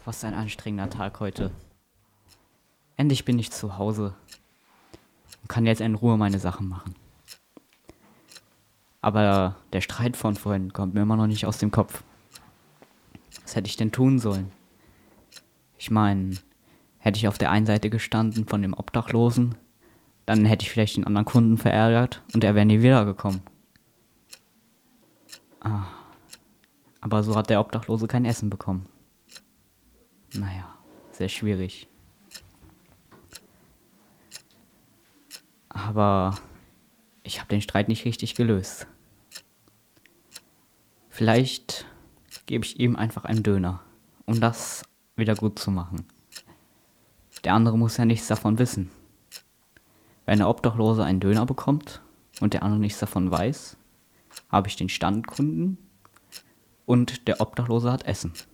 Was ein anstrengender Tag heute. Endlich bin ich zu Hause und kann jetzt in Ruhe meine Sachen machen. Aber der Streit von vorhin kommt mir immer noch nicht aus dem Kopf. Was hätte ich denn tun sollen? Ich meine, hätte ich auf der einen Seite gestanden von dem Obdachlosen, dann hätte ich vielleicht den anderen Kunden verärgert und er wäre nie wiedergekommen. Aber so hat der Obdachlose kein Essen bekommen. Naja, sehr schwierig. Aber ich habe den Streit nicht richtig gelöst. Vielleicht gebe ich ihm einfach einen Döner, um das wieder gut zu machen. Der andere muss ja nichts davon wissen. Wenn der Obdachlose einen Döner bekommt und der andere nichts davon weiß, habe ich den Standkunden und der Obdachlose hat Essen.